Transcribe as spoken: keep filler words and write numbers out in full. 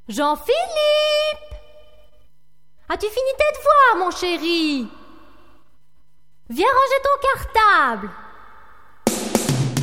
Jean-Philippe! As-tu fini tes devoirs, mon chéri? Viens ranger ton cartable.